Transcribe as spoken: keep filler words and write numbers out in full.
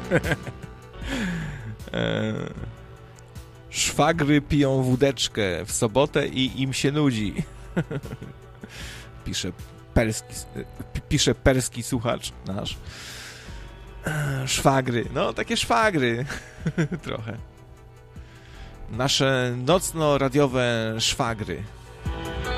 e, szwagry piją wódeczkę w sobotę i im się nudzi. Pisze perski, pisze perski słuchacz nasz. E, szwagry. No, takie szwagry. Trochę. Nasze nocno-radiowe szwagry.